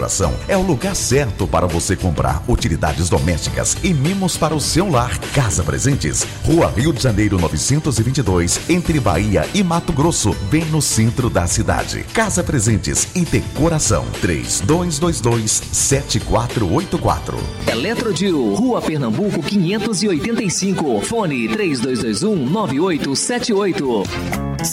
Decoração é o lugar certo para você comprar utilidades domésticas e mimos para o seu lar. Casa Presentes, Rua Rio de Janeiro 922, entre Bahia e Mato Grosso, bem no centro da cidade. Casa Presentes e Decoração, 3222-7484. Eletrodil, Rua Pernambuco 585, fone 3221-9878.